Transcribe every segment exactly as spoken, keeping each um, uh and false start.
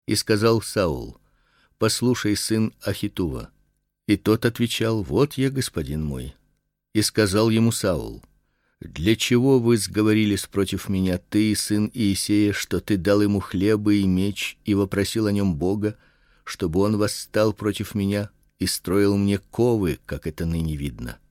И сказал Саул: послушай, сын Ахитува. И тот отвечал: вот я, господин мой. И сказал ему Саул: для чего вы сговорились против меня, ты и сын Иисея, что ты дал ему хлеба и меч и вопросил о нем Бога, чтобы он восстал против меня и строил мне ковы, как это ныне видно?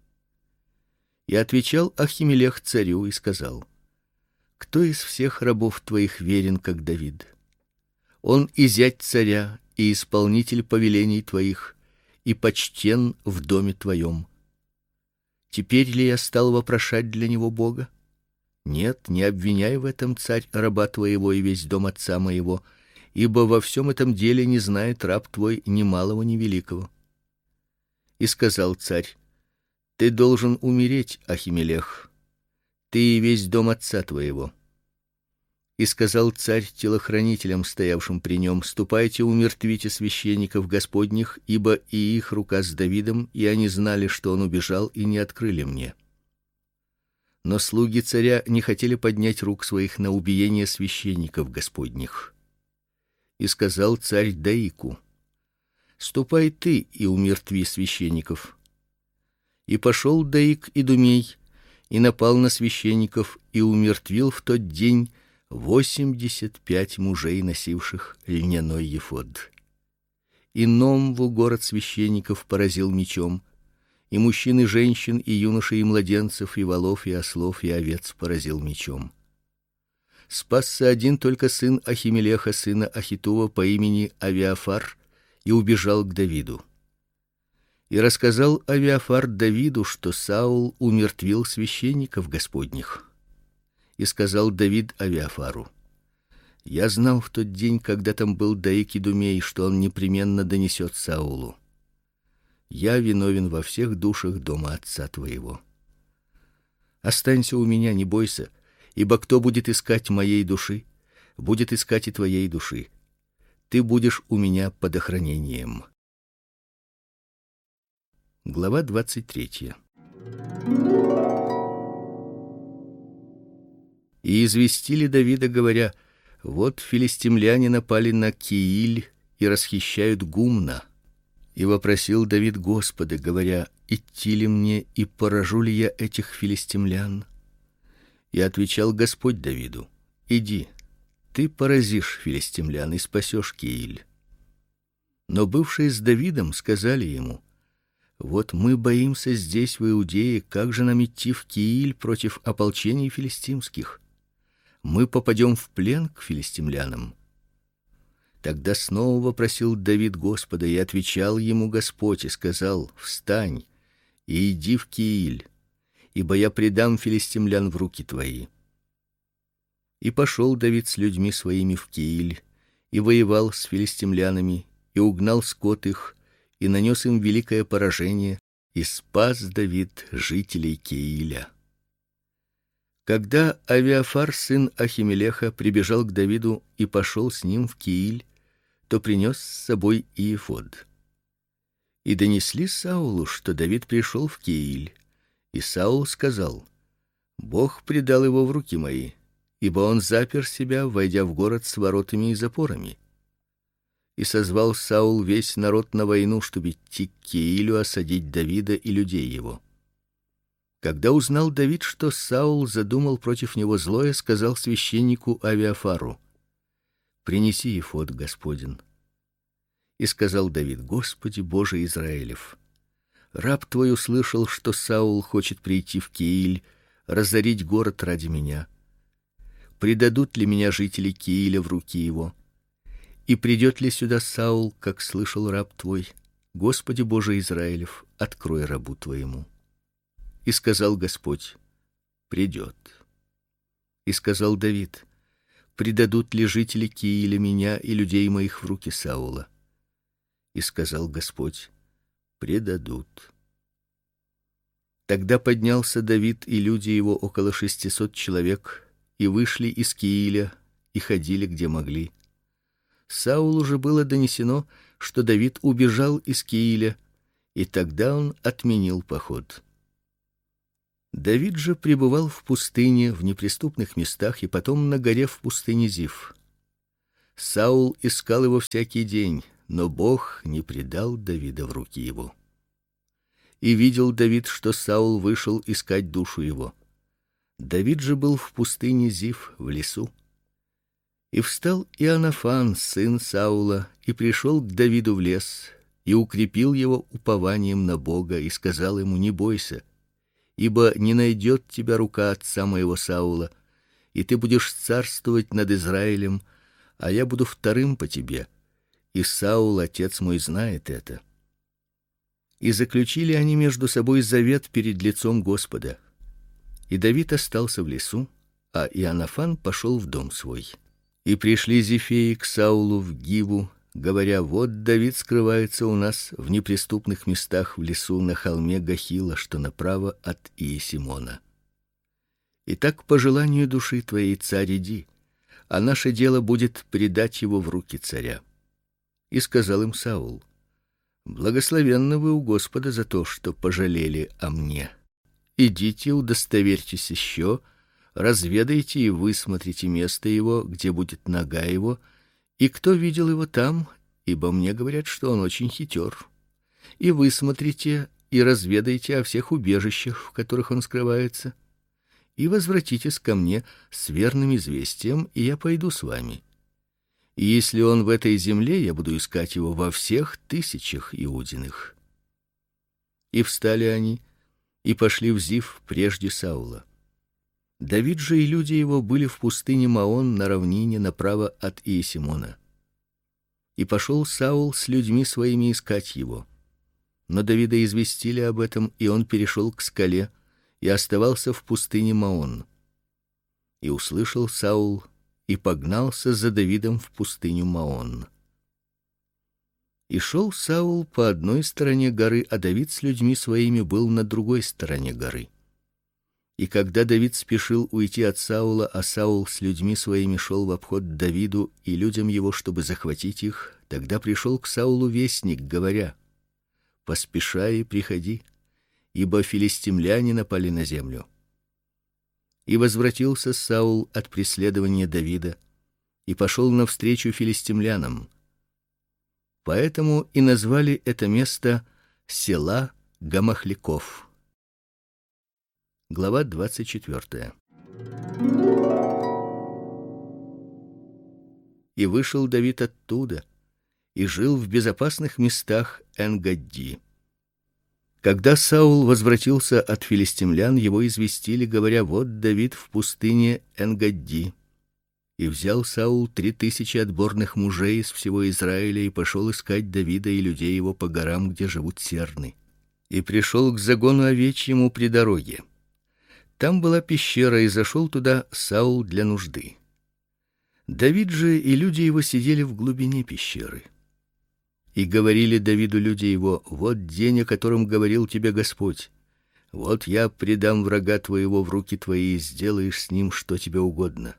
И отвечал Ахимелех царю и сказал: кто из всех рабов твоих верен, как Давид? Он и зять царя, и исполнитель повелений твоих, и почтен в доме твоем. Теперь ли я стал вопрошать для него Бога? Нет, не обвиняй в этом, царь, раба твоего и весь дом отца моего, ибо во всем этом деле не знает раб твой ни малого, ни великого. И сказал царь: ты должен умереть, Ахимелех, ты и весь дом отца твоего. И сказал царь телохранителям, стоявшим при нем: ступайте, умертвите священников Господних, ибо и их рука с Давидом, и они знали, что он убежал, и не открыли мне. Но слуги царя не хотели поднять рук своих на убиение священников Господних. И сказал царь Даику: ступай ты и умертви священников. И пошел Даик идумей и напал на священников и умертвил в тот день восемьдесят пять мужей, носивших льняной ефод. И Номву, город священников, поразил мечом, и мужчин и женщин, и юношей и младенцев, и волов и ослов и овец поразил мечом. Спасся один только сын Ахимелеха, сына Ахитува, по имени Авиафар, и убежал к Давиду. И рассказал Авиафар Давиду, что Саул умертвил священников Господних. И сказал Давид Авиафару: я знал в тот день, когда там был Даик идумей, что он непременно донесет Саулу: я виновен во всех душах дома отца твоего. Останься у меня, не бойся, ибо кто будет искать моей души, будет искать и твоей души. Ты будешь у меня под охранением. Глава двадцать третья. И известили Давида, говоря: вот филистимляне напали на Кииль и расхищают Гумна. И вопросил Давид Господа, говоря: идти ли мне и поражу ли я этих филистимлян? И отвечал Господь Давиду: иди, ты поразишь филистимлян и спасешь Кииль. Но бывшие с Давидом сказали ему: вот мы боимся здесь в Иудее, как же нам идти в Кииль против ополчений филистимских? Мы попадем в плен к филистимлянам. Тогда снова вопросил Давид Господа, и отвечал ему Господь и сказал: встань и иди в Кииль, ибо я предам филистимлян в руки твои. И пошел Давид с людьми своими в Кииль, и воевал с филистимлянами, и угнал скот их, и нанес им великое поражение, и спас Давид жителей Кииля. Когда Авиафар, сын Ахимелеха, прибежал к Давиду и пошел с ним в Кииль, то принес с собой и ефод. И донесли Саулу, что Давид пришел в Кииль, и Саул сказал: Бог предал его в руки мои, ибо он запер себя, войдя в город с воротами и запорами. И созвал Саул весь народ на войну, чтобы идти к Киилю осадить Давида и людей его. Когда узнал Давид, что Саул задумал против него злое, сказал священнику Авиафару: принеси ефод Господень. И сказал Давид: Господи Боже Израилев, раб твой услышал, что Саул хочет прийти в Кииль, разорить город ради меня. Предадут ли меня жители Кииля в руки его? И придет ли сюда Саул, как слышал раб твой? Господи Боже Израилев, открой рабу твоему. И сказал Господь: придет. И сказал Давид: предадут ли жители Кииля меня и людей моих в руки Саула? И сказал Господь: предадут. Тогда поднялся Давид и люди его, около шестисот человек, и вышли из Кииля и ходили где могли. Саулу же было донесено, что Давид убежал из Кииля, и тогда он отменил поход. Давид же пребывал в пустыне, в неприступных местах, и потом на горе в пустыне Зиф. Саул искал его всякий день, но Бог не предал Давида в руки его. И видел Давид, что Саул вышел искать душу его. Давид же был в пустыне Зиф, в лесу. И встал Иоаннафан, сын Саула, и пришел к Давиду в лес, и укрепил его упованием на Бога, и сказал ему: не бойся, ибо не найдет тебя рука отца моего Саула, и ты будешь царствовать над Израилем, а я буду вторым по тебе, и Саул, отец мой, знает это. И заключили они между собой завет перед лицом Господа. И Давид остался в лесу, а Иоаннафан пошел в дом свой. И пришли зефеи к Саулу в Гиву, говоря: вот Давид скрывается у нас в неприступных местах в лесу на холме Гахила, что направо от Иесимона. Итак, по желанию души твоей, царь, иди, а наше дело будет предать его в руки царя. И сказал им Саул: благословенны вы у Господа за то, что пожалели о мне. Идите, удостоверьтесь еще, разведайте и высмотрите место его, где будет нога его, и кто видел его там, ибо мне говорят, что он очень хитер. И высмотрите и разведайте о всех убежищах, в которых он скрывается, и возвратитесь ко мне с верным известием, и я пойду с вами. И если он в этой земле, я буду искать его во всех тысячах Иудиных. И встали они и пошли в Зиф прежде Саула. Давид же и люди его были в пустыне Маон на равнине направо от Иесимона. И пошел Саул с людьми своими искать его. Но Давида известили об этом, и он перешел к скале и оставался в пустыне Маон. И услышал Саул и погнался за Давидом в пустыню Маон. И шел Саул по одной стороне горы, а Давид с людьми своими был на другой стороне горы. И когда Давид спешил уйти от Саула, а Саул с людьми своими шел в обход Давиду и людям его, чтобы захватить их, тогда пришел к Саулу вестник, говоря: поспешай и приходи, ибо филистимляне напали на землю. И возвратился Саул от преследования Давида и пошел навстречу филистимлянам. Поэтому и назвали это место села Гамахляков. Глава двадцать четвёртая. И вышел Давид оттуда и жил в безопасных местах Эн-Гадди. Когда Саул возвратился от филистимлян, его известили, говоря: вот Давид в пустыне Эн-Гадди. И взял Саул три тысячи отборных мужей из всего Израиля и пошел искать Давида и людей его по горам, где живут серны. И пришел к загону овечьему при дороге. Там была пещера, и зашел туда Саул для нужды. Давид же и люди его сидели в глубине пещеры. И говорили Давиду люди его: вот день, о котором говорил тебе Господь. Вот я предам врага твоего в руки твои, и сделаешь с ним что тебе угодно.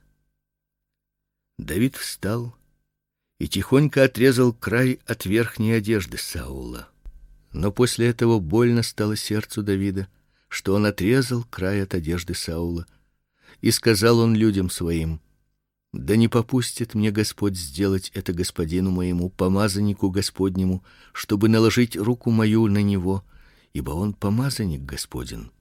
Давид встал и тихонько отрезал край от верхней одежды Саула. Но после этого больно стало сердцу Давида, что он отрезал край от одежды Саула, и сказал он людям своим: да не попустит мне Господь сделать это господину моему, помазаннику Господнему, чтобы наложить руку мою на него, ибо он помазанник Господень.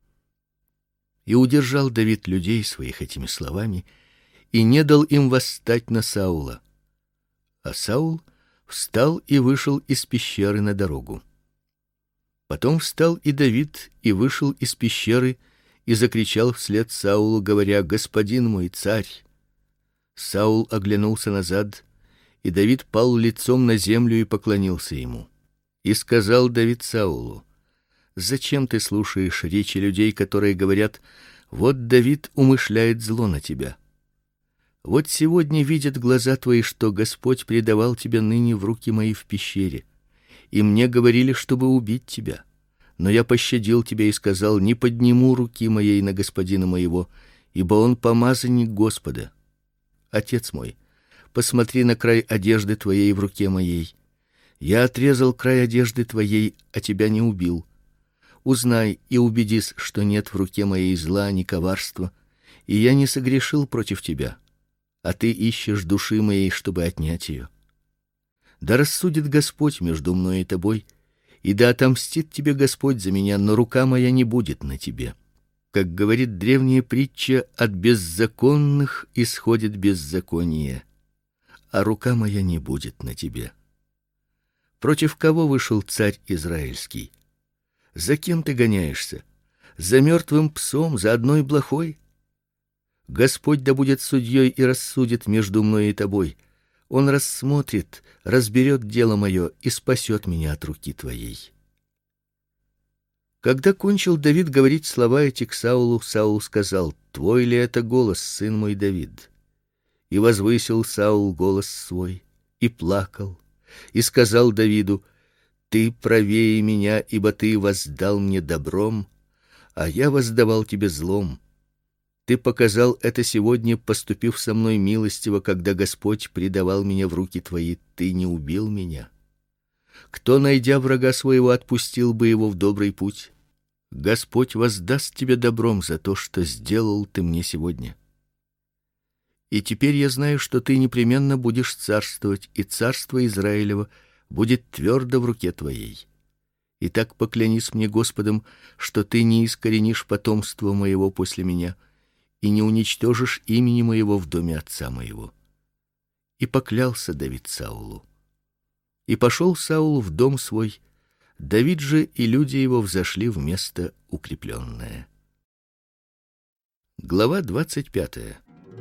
И удержал Давид людей своих этими словами, и не дал им восстать на Саула. А Саул встал и вышел из пещеры на дорогу. Потом встал и Давид и вышел из пещеры и закричал вслед Саулу, говоря: господин мой, царь. Саул оглянулся назад, и Давид пал лицом на землю и поклонился ему. И сказал Давид Саулу: зачем ты слушаешь речи людей, которые говорят: вот Давид умышляет зло на тебя? Вот сегодня видят глаза твои, что Господь предавал тебя ныне в руки мои в пещере, и мне говорили, чтобы убить тебя. Но я пощадил тебя и сказал: не подниму руки моей на господина моего, ибо он помазанник Господа. Отец мой, посмотри на край одежды твоей в руке моей. Я отрезал край одежды твоей, а тебя не убил. Узнай и убедись, что нет в руке моей зла ни коварства, и я не согрешил против тебя. а ты ищешь души моей, чтобы отнять ее. Да рассудит Господь между мной и тобой, и да отомстит тебе Господь за меня, но рука моя не будет на тебе. Как говорит древняя притча, от беззаконных исходит беззаконие, а рука моя не будет на тебе. Против кого вышел царь израильский? За кем ты гоняешься? За мертвым псом, за одной блохой? Господь да будет судьей и рассудит между мной и тобой. Он рассмотрит, разберет дело мое и спасет меня от руки твоей. Когда кончил Давид говорить слова эти к Саулу, Саул сказал: твой ли это голос, сын мой Давид? И возвысил Саул голос свой и плакал, и сказал Давиду: ты правее меня, ибо ты воздал мне добром, а я воздавал тебе злом. Ты показал это сегодня, поступив со мной милостиво, когда Господь предавал меня в руки твои. Ты не убил меня. Кто, найдя врага своего, отпустил бы его в добрый путь? Господь воздаст тебе добром за то, что сделал ты мне сегодня. И теперь я знаю, что ты непременно будешь царствовать, и царство Израилева будет твердо в руке твоей. Итак, поклянись мне Господом, что ты не искоренишь потомство моего после меня и не уничтожишь имени моего в доме отца моего. И поклялся Давид Саулу. И пошел Саул в дом свой. Давид же и люди его взошли в место укрепленное. Глава двадцать пятая.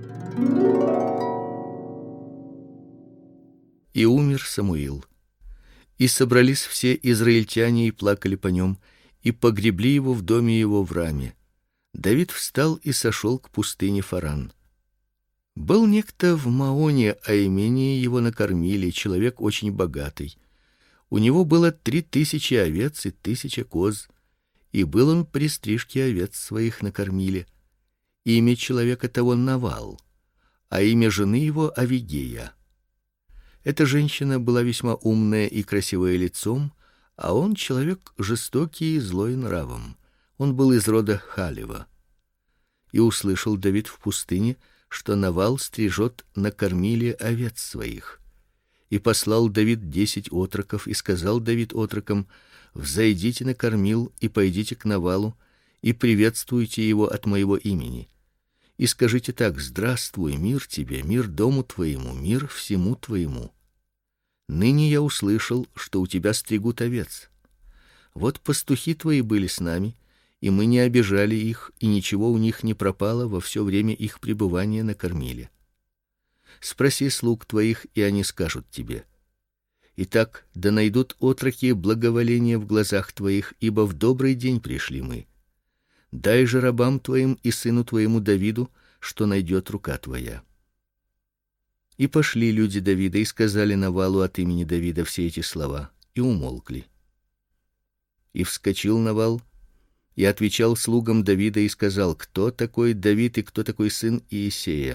И умер Самуил. И собрались все израильтяне и плакали по нем, и погребли его в доме его в Раме. Давид встал и сошел к пустыне Фаран. Был некто в Маоне, а имение его накормили, человек очень богатый. У него было три тысячи овец и тысяча коз, и был он при стрижке овец своих накормили. Имя человека того Навал, а имя жены его Авигея. Эта женщина была весьма умная и красивая лицом, а он человек жестокий и злой нравом. Он был из рода Халева. И услышал Давид в пустыне, что Навал стрижет на кормиле овец своих. И послал Давид десять отроков, и сказал Давид отрокам: взойдите на кормил и пойдите к Навалу и приветствуйте его от моего имени. И скажите так: здравствуй, мир тебе, мир дому твоему, мир всему твоему. Ныне я услышал, что у тебя стригут овец. Вот пастухи твои были с нами, и мы не обижали их, и ничего у них не пропало во все время их пребывания на кормиле. Спроси слуг твоих, и они скажут тебе. Итак, да найдут отроки благоволение в глазах твоих, ибо в добрый день пришли мы. Дай же рабам твоим и сыну твоему Давиду, что найдет рука твоя. И пошли люди Давида и сказали Навалу от имени Давида все эти слова, и умолкли. И вскочил Навал и отвечал слугам Давида и сказал: кто такой Давид и кто такой сын Иессея?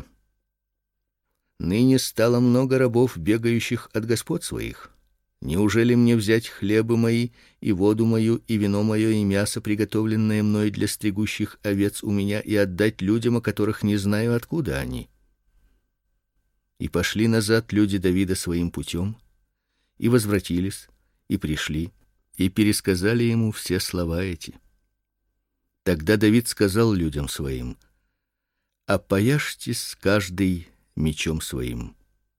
Ныне стало много рабов, бегающих от господ своих. Неужели мне взять хлебы мои и воду мою и вино мое и мясо, приготовленное мной для стригущих овец у меня, и отдать людям, о которых не знаю, откуда они? И пошли назад люди Давида своим путем, и возвратились, и пришли, и пересказали ему все слова эти. Тогда Давид сказал людям своим: опояжьтесь каждый мечом своим.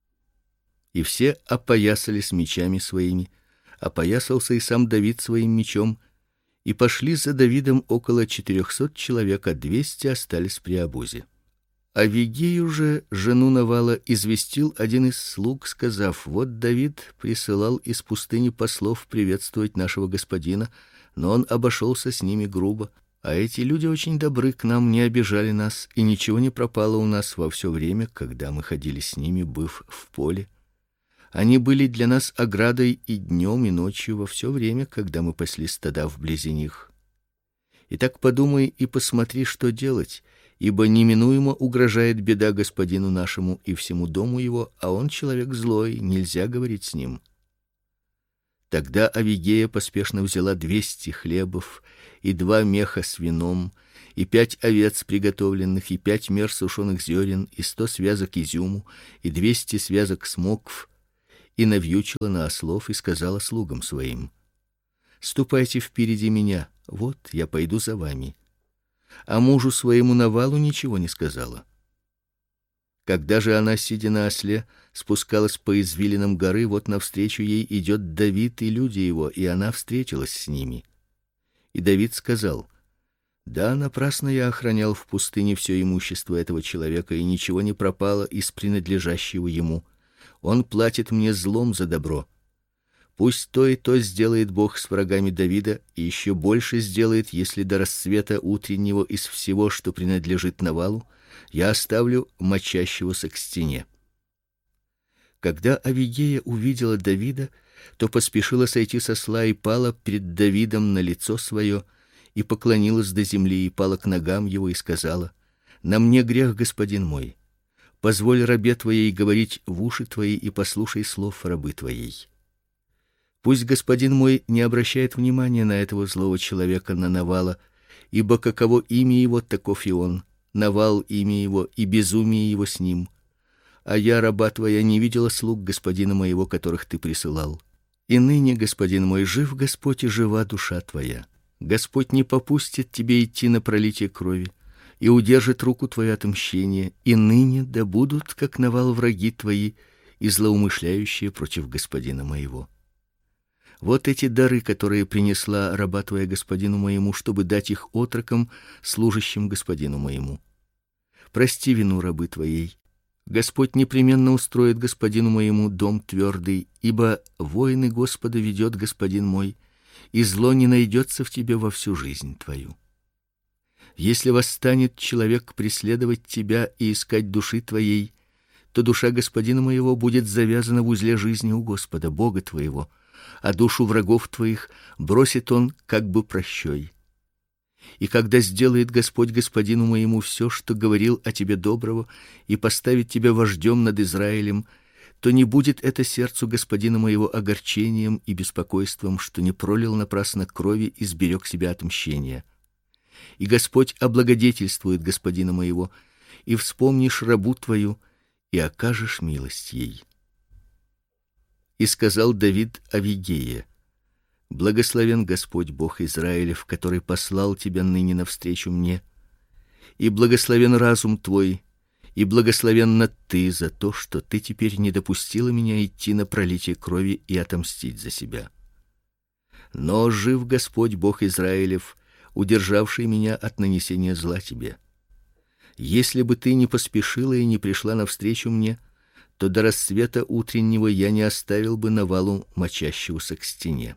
И все опоясались мечами своими, опоясался и сам Давид своим мечом, и пошли за Давидом около четырехсот человек, а двести остались при обозе. Авигею же, жену Навала, известил один из слуг, сказав: вот Давид присылал из пустыни послов приветствовать нашего господина, но он обошелся с ними грубо. А эти люди очень добры к нам, не обижали нас, и ничего не пропало у нас во все время, когда мы ходили с ними, быв в поле. Они были для нас оградой и днем, и ночью, во все время, когда мы пасли стада вблизи них. Итак, подумай и посмотри, что делать, ибо неминуемо угрожает беда господину нашему и всему дому его, а он человек злой, нельзя говорить с ним. Тогда Авигея поспешно взяла двести хлебов и два меха с вином, и пять овец приготовленных, и пять мер сушеных зерен, и сто связок изюму, и двести связок смокв, и навьючила на ослов и сказала слугам своим: ступайте впереди меня, вот я пойду за вами. А мужу своему Навалу ничего не сказала. Когда же она, сидя на осле, спускалась по извилинам горы, вот навстречу ей идет Давид и люди его, и она встретилась с ними. И Давид сказал: да, напрасно я охранял в пустыне все имущество этого человека, и ничего не пропало из принадлежащего ему. Он платит мне злом за добро. Пусть то и то сделает Бог с врагами Давида, и еще больше сделает, если до рассвета утреннего из всего, что принадлежит Навалу, я оставлю мочащегося к стене. Когда Авигея увидела Давида, то поспешила сойти со осла и пала перед Давидом на лицо свое, и поклонилась до земли, и пала к ногам его, и сказала: на мне грех, господин мой. Позволь рабе твоей говорить в уши твои, и послушай слов рабы твоей. Пусть господин мой не обращает внимания на этого злого человека, на Навала, ибо каково имя его, таков и он. Навал имя его, и безумие его с ним. А я, раба твоя, не видела слуг господина моего, которых ты присылал. И ныне, господин мой, жив Господь, и жива душа твоя. Господь не попустит тебе идти на пролитие крови, и удержит руку твою от мщения, и ныне да будут, как Навал, враги твои и злоумышляющие против господина моего. Вот эти дары, которые принесла раба твоя господину моему, чтобы дать их отрокам, служащим господину моему. Прости вину рабы твоей. Господь непременно устроит господину моему дом твердый, ибо воины Господа ведет господин мой, и зло не найдется в тебе во всю жизнь твою. Если восстанет человек преследовать тебя и искать души твоей, то душа господина моего будет завязана в узле жизни у Господа Бога твоего, а душу врагов твоих бросит он как бы прощой. И когда сделает Господь господину моему все, что говорил о тебе доброго, и поставит тебя вождем над Израилем, то не будет это сердцу господина моего огорчением и беспокойством, что не пролил напрасно крови и сберег себя от мщения. И Господь облагодетельствует господина моего, и вспомнишь рабу твою, и окажешь милость ей. И сказал Давид Авигее: благословен Господь Бог Израилев, который послал тебя ныне навстречу мне, и благословен разум твой, и благословенна ты за то, что ты теперь не допустила меня идти на пролитие крови и отомстить за себя. Но жив Господь Бог Израилев, удержавший меня от нанесения зла тебе. Если бы ты не поспешила и не пришла навстречу мне, то до рассвета утреннего я не оставил бы Навалу мочащегося к стене.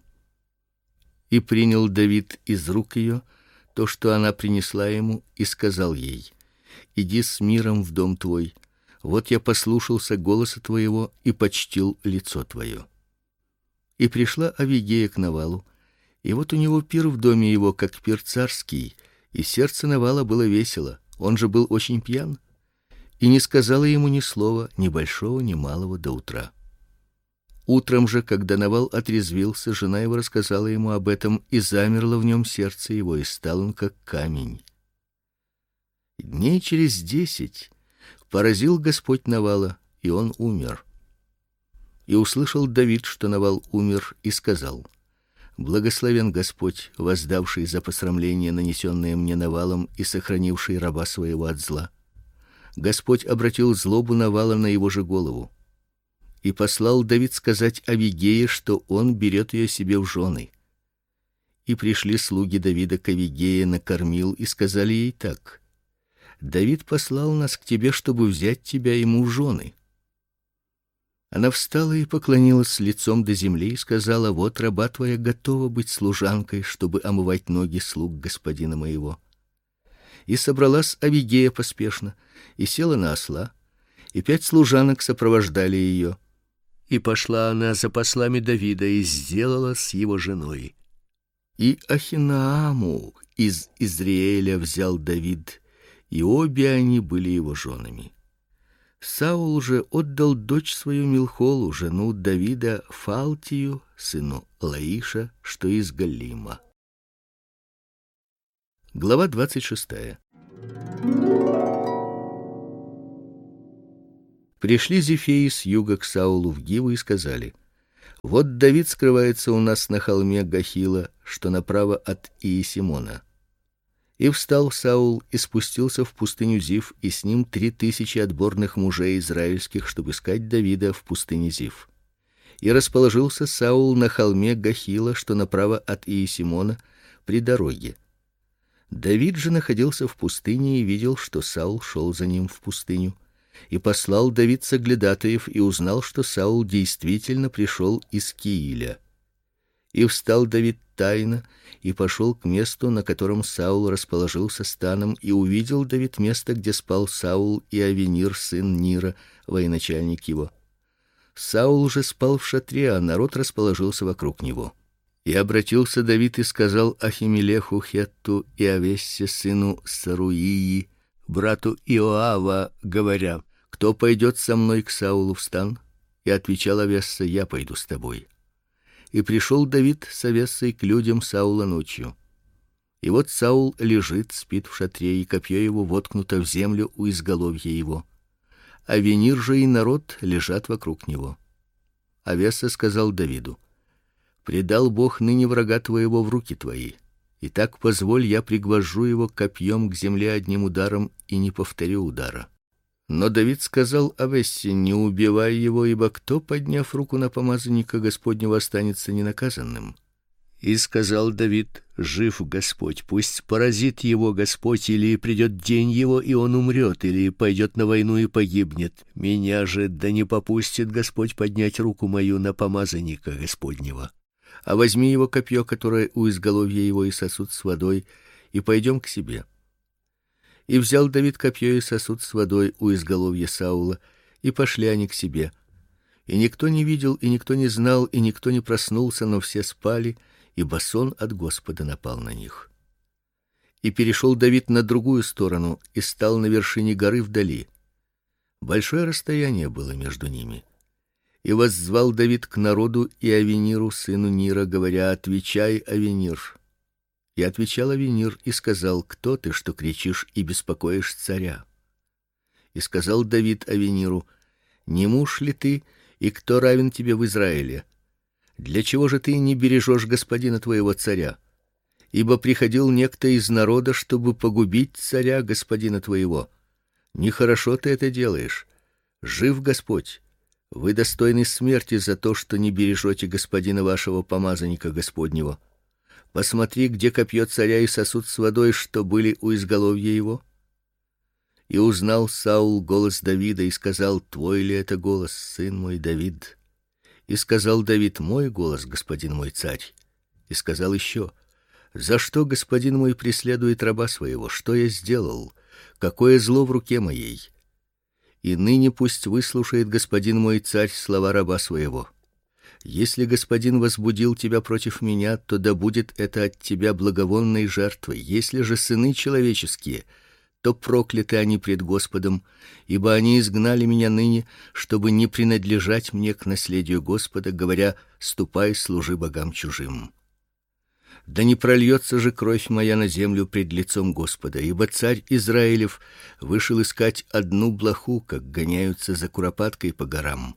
И принял Давид из рук ее то, что она принесла ему, и сказал ей: иди с миром в дом твой. Вот я послушался голоса твоего и почтил лицо твое. И пришла Авигея к Навалу, и вот у него пир в доме его, как пир царский, и сердце Навала было весело, он же был очень пьян, и не сказала ему ни слова, ни большого, ни малого до утра. Утром же, когда Навал отрезвился, жена его рассказала ему об этом, и замерло в нем сердце его, и стал он как камень. Дней через десять поразил Господь Навала, и он умер. И услышал Давид, что Навал умер, и сказал: благословен Господь, воздавший за посрамление, нанесенное мне Навалом, и сохранивший раба своего от зла. Господь обратил злобу Навала на его же голову. И послал Давид сказать Авигее, что он берет ее себе в жены. И пришли слуги Давида к Авигее на кормил и сказали ей так: Давид послал нас к тебе, чтобы взять тебя ему в жены. Она встала и поклонилась лицом до земли и сказала: вот раба твоя готова быть служанкой, чтобы омывать ноги слуг господина моего. И собралась Авигея поспешно, и села на осла, и пять служанок сопровождали ее. И пошла она за послами Давида и сделала с его женой. И Ахинааму из Изриэля взял Давид, и обе они были его женами. Саул же отдал дочь свою Милхолу, жену Давида, Фалтию, сыну Лаиша, что из Галима. Глава двадцать шестая. Пришли зефеи с юга к Саулу в Гиву и сказали: вот Давид скрывается у нас на холме Гахила, что направо от Иесимона. И встал Саул и спустился в пустыню Зиф, и с ним три тысячи отборных мужей израильских, чтобы искать Давида в пустыне Зиф. И расположился Саул на холме Гахила, что направо от Иесимона, при дороге. Давид же находился в пустыне и видел, что Саул шел за ним в пустыню. И послал Давид соглядатаев и узнал, что Саул действительно пришел из Кииля. И встал Давид тайно и пошел к месту, на котором Саул расположился станом, и увидел Давид место, где спал Саул и Авенир сын Нира, военачальник его. Саул же спал в шатре, а народ расположился вокруг него. И обратился Давид и сказал Ахимелеху Хетту и Авессе сыну Саруии, брату Иоава, говоря: кто пойдет со мной к Саулу в стан? И отвечал Авесса: я пойду с тобой. И пришел Давид с Авессой к людям Саула ночью. И вот Саул лежит, спит в шатре, и копье его воткнуто в землю у изголовья его. Авенир же и народ лежат вокруг него. Авесса сказал Давиду: предал Бог ныне врага твоего в руки твои. Итак, позволь, я пригвожу его копьем к земле одним ударом и не повторю удара. Но Давид сказал Авессе: не убивай его, ибо кто, подняв руку на помазанника Господнего, останется ненаказанным. И сказал Давид: жив Господь, пусть поразит его Господь, или придет день его, и он умрет, или пойдет на войну и погибнет. Меня же да не попустит Господь поднять руку мою на помазанника Господнего. А возьми его копье, которое у изголовья его, и сосуд с водой, и пойдем к себе. И взял Давид копье и сосуд с водой у изголовья Саула, и пошли они к себе. И никто не видел, и никто не знал, и никто не проснулся, но все спали, ибо сон от Господа напал на них. И перешел Давид на другую сторону и стал на вершине горы вдали. Большое расстояние было между ними. И воззвал Давид к народу и Авениру сыну Нира, говоря: отвечай, Авенир. И отвечал Авенир и сказал: кто ты, что кричишь и беспокоишь царя? И сказал Давид Авениру: не муж ли ты, и кто равен тебе в Израиле? Для чего же ты не бережешь господина твоего царя? Ибо приходил некто из народа, чтобы погубить царя господина твоего. Нехорошо ты это делаешь. Жив Господь. Вы достойны смерти за то, что не бережете господина вашего помазанника Господнего. Посмотри, где копье царя и сосуд с водой, что были у изголовья его. И узнал Саул голос Давида и сказал: твой ли это голос, сын мой Давид? И сказал Давид: мой голос, господин мой царь. И сказал еще: за что господин мой преследует раба своего? Что я сделал? Какое зло в руке моей? И ныне пусть выслушает господин мой царь слова раба своего. Если господин возбудил тебя против меня, то да будет это от тебя благовонной жертвой. Если же сыны человеческие, то прокляты они пред Господом, ибо они изгнали меня ныне, чтобы не принадлежать мне к наследию Господа, говоря: ступай, служи богам чужим. Да не прольется же кровь моя на землю пред лицом Господа, ибо царь Израилев вышел искать одну блоху, как гоняются за куропаткой по горам.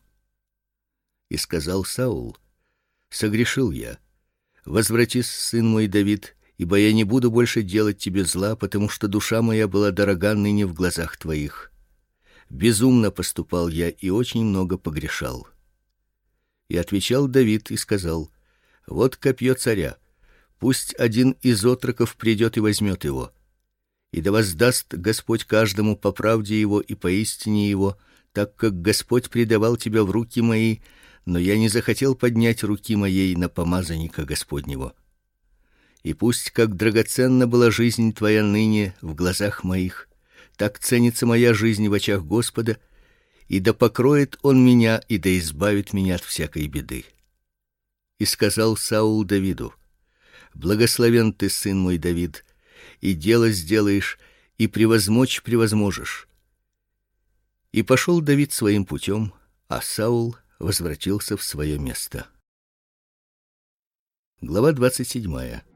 И сказал Саул: согрешил я. Возвратись, сын мой Давид, ибо я не буду больше делать тебе зла, потому что душа моя была дорога ныне в глазах твоих. Безумно поступал я и очень много погрешал. И отвечал Давид и сказал: вот копье царя. Пусть один из отроков придет и возьмет его. И да воздаст Господь каждому по правде его и по истине его, так как Господь предавал тебя в руки мои, но я не захотел поднять руки моей на помазанника Господнего. И пусть, как драгоценна была жизнь твоя ныне в глазах моих, так ценится моя жизнь в очах Господа, и да покроет он меня, и да избавит меня от всякой беды. И сказал Саул Давиду: благословен ты, сын мой Давид, и дело сделаешь, и превозмочь превозможешь. И пошел Давид своим путем, а Саул возвратился в свое место. Глава двадцать седьмая.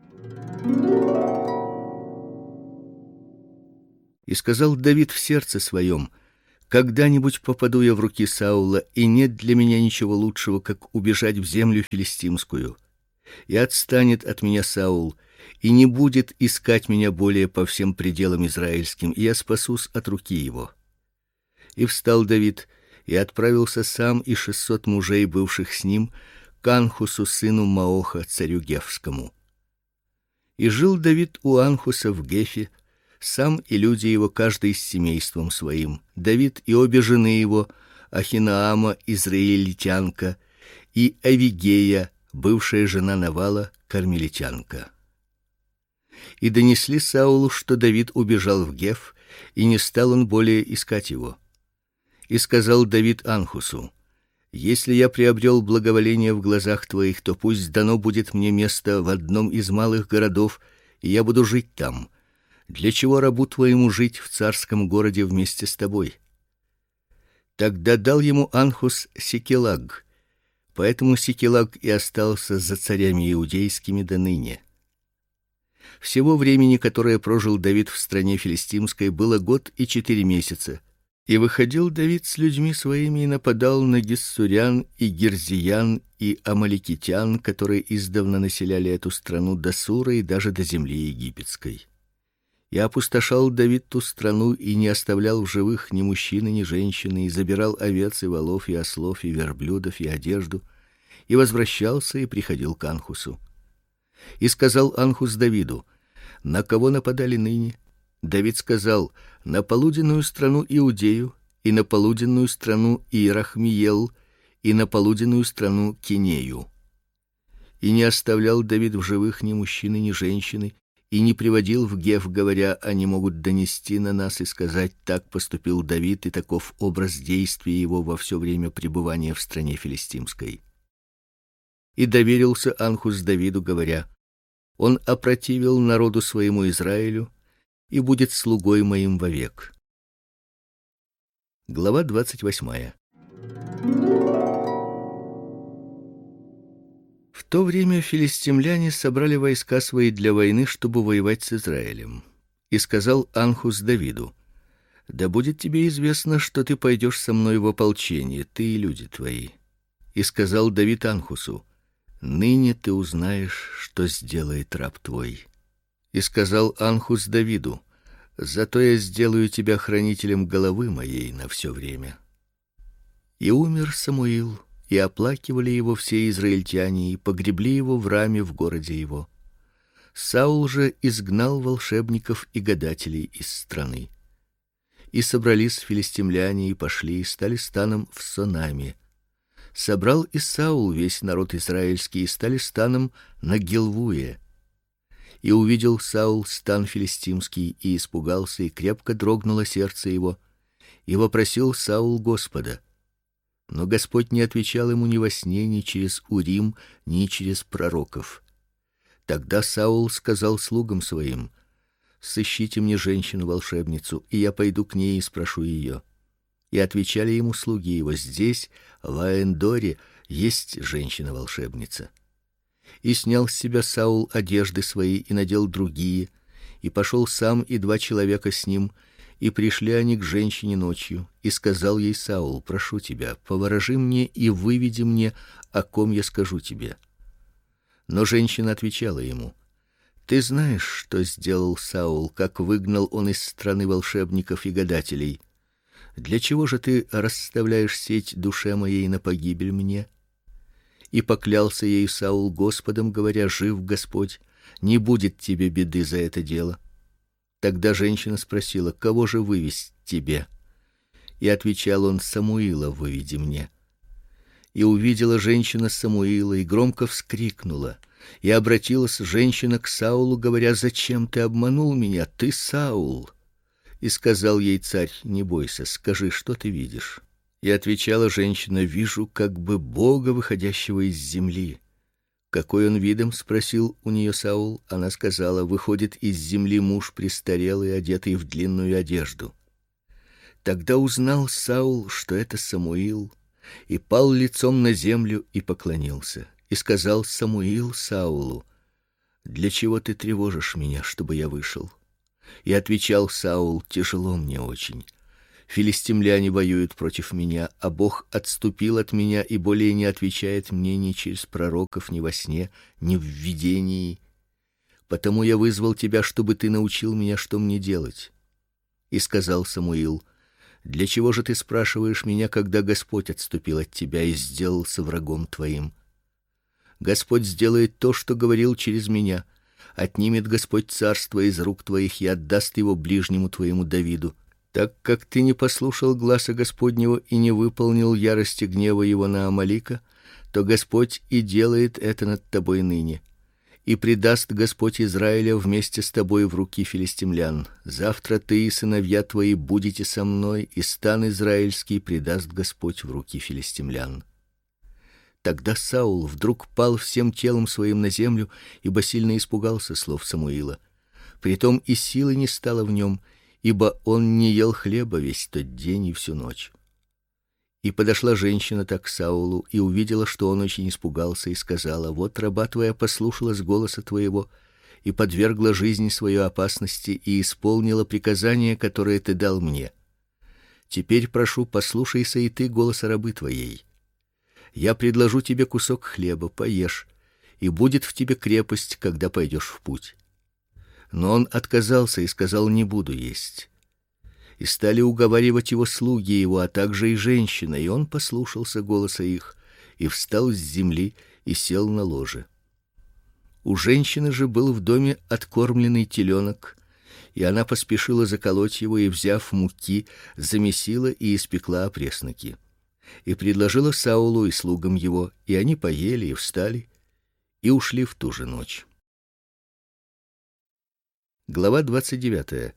И сказал Давид в сердце своем: когда-нибудь попаду я в руки Саула, и нет для меня ничего лучшего, как убежать в землю филистимскую. И отстанет от меня Саул, и не будет искать меня более по всем пределам израильским, и я спасусь от руки его. И встал Давид и отправился сам и шестьсот мужей, бывших с ним, к Анхусу сыну Маоха, царю Гефскому. И жил Давид у Анхуса в Гефе, сам и люди его, каждый с семейством своим, Давид и обе жены его, Ахинаама, израильтянка, и Авигея, бывшая жена Навала, кармелитянка. И донесли Саулу, что Давид убежал в Геф, и не стал он более искать его. И сказал Давид Анхусу: если я приобрел благоволение в глазах твоих, то пусть дано будет мне место в одном из малых городов, и я буду жить там. Для чего рабу твоему жить в царском городе вместе с тобой? Тогда дал ему Анхус Сикелаг, поэтому Сикелаг и остался за царями иудейскими до ныне. Всего времени, которое прожил Давид в стране филистимской, было год и четыре месяца. И выходил Давид с людьми своими и нападал на гессурян и гирзиян и амаликитян, которые издавна населяли эту страну до Сура и даже до земли египетской. И опустошал Давид ту страну и не оставлял в живых ни мужчины, ни женщины, и забирал овец и волов и ослов и верблюдов и одежду, и возвращался и приходил к Анхусу. И сказал Анхус Давиду: на кого нападали ныне? Давид сказал: на полуденную страну Иудею, и на полуденную страну Иерахмиел, и на полуденную страну Кинею. И не оставлял Давид в живых ни мужчины, ни женщины, и не приводил в Геф, говоря: они могут донести на нас и сказать: так поступил Давид, и таков образ действий его во все время пребывания в стране филистимской. И доверился Анхус Давиду, говоря: он опротивил народу своему Израилю и будет слугой моим вовек. Глава двадцать восьмая. В то время филистимляне собрали войска свои для войны, чтобы воевать с Израилем. И сказал Анхус Давиду: да будет тебе известно, что ты пойдешь со мной в ополчение, ты и люди твои. И сказал Давид Анхусу: ныне ты узнаешь, что сделает раб твой. И сказал Анхус Давиду: зато я сделаю тебя хранителем головы моей на все время. И умер Самуил, и оплакивали его все израильтяне, и погребли его в Раме в городе его. Саул же изгнал волшебников и гадателей из страны. И собрались филистимляне и пошли и стали станом в Сонаме. Собрал и Саул весь народ израильский и стали станом на Гилвуе. И увидел Саул стан филистимский и испугался, и крепко дрогнуло сердце его, и вопросил Саул Господа. Но Господь не отвечал ему ни во сне, ни через Урим, ни через пророков. Тогда Саул сказал слугам своим: сыщите мне женщину-волшебницу, и я пойду к ней и спрошу ее. И отвечали ему слуги его: здесь, в Аэндоре, есть женщина-волшебница. И снял с себя Саул одежды свои и надел другие, и пошел сам и два человека с ним, и пришли они к женщине ночью, и сказал ей Саул: прошу тебя, поворожи мне и выведи мне, о ком я скажу тебе. Но женщина отвечала ему: ты знаешь, что сделал Саул, как выгнал он из страны волшебников и гадателей. Для чего же ты расставляешь сеть душе моей на погибель мне? И поклялся ей Саул Господом, говоря: жив Господь, не будет тебе беды за это дело. Тогда женщина спросила: кого же вывесть тебе? И отвечал он: Самуила выведи мне. И увидела женщина Самуила и громко вскрикнула. И обратилась женщина к Саулу, говоря: зачем ты обманул меня, ты Саул? И сказал ей царь: не бойся, скажи, что ты видишь. И отвечала женщина: вижу как бы Бога, выходящего из земли. Какой он видом? Спросил у нее Саул. Она сказала: выходит из земли муж престарелый, одетый в длинную одежду. Тогда узнал Саул, что это Самуил, и пал лицом на землю и поклонился. И сказал Самуил Саулу: для чего ты тревожишь меня, чтобы я вышел? И отвечал Саул: тяжело мне очень. Филистимляне воюют против меня, а Бог отступил от меня и более не отвечает мне ни через пророков, ни во сне, ни в видении. Потому я вызвал тебя, чтобы ты научил меня, что мне делать. И сказал Самуил: для чего же ты спрашиваешь меня, когда Господь отступил от тебя и сделался врагом твоим? Господь сделает то, что говорил через меня. Отнимет Господь царство из рук твоих и отдаст его ближнему твоему Давиду. Так как ты не послушал гласа Господнего и не выполнил ярости гнева его на Амалика, то Господь и делает это над тобой ныне. И предаст Господь Израиля вместе с тобой в руки филистимлян. Завтра ты и сыновья твои будете со мной, и стан израильский предаст Господь в руки филистимлян. Тогда Саул вдруг пал всем телом своим на землю, ибо сильно испугался слов Самуила. Притом и силы не стало в нем, ибо он не ел хлеба весь тот день и всю ночь. И подошла женщина так к Саулу и увидела, что он очень испугался, и сказала: вот раба твоя послушалась голоса твоего и подвергла жизнь свою опасности и исполнила приказание, которое ты дал мне. Теперь прошу, послушайся и ты голоса рабы твоей. Я предложу тебе кусок хлеба, поешь, и будет в тебе крепость, когда пойдешь в путь. Но он отказался и сказал: не буду есть. И стали уговаривать его слуги его, а также и женщина, и он послушался голоса их, и встал с земли и сел на ложе. У женщины же был в доме откормленный теленок, и она поспешила заколоть его и, взяв муки, замесила и испекла опресноки. И предложила Саулу и слугам его, и они поели и встали и ушли в ту же ночь. Глава двадцать девятая.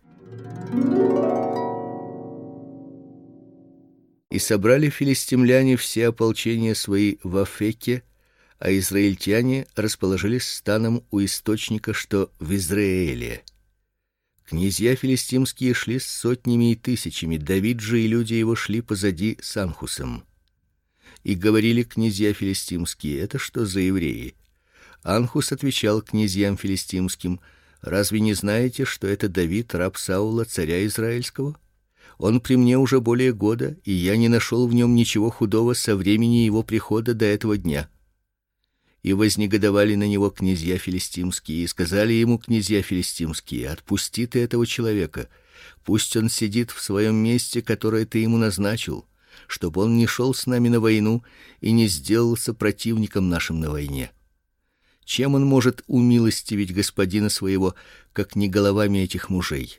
И собрали филистимляне все ополчения свои в Афеке, а израильтяне расположились станом у источника, что в Израиле. Князья филистимские шли с сотнями и тысячами, Давид же и люди его шли позади с Анхусом. И говорили князья филистимские: это что за евреи? Анхус отвечал князьям филистимским: разве не знаете, что это Давид, раб Саула, царя израильского? Он при мне уже более года, и я не нашел в нем ничего худого со времени его прихода до этого дня. И вознегодовали на него князья филистимские, и сказали ему князья филистимские: отпусти ты этого человека, пусть он сидит в своем месте, которое ты ему назначил, чтобы он не шел с нами на войну и не сделался противником нашим на войне. Чем он может умилостивить господина своего, как не головами этих мужей?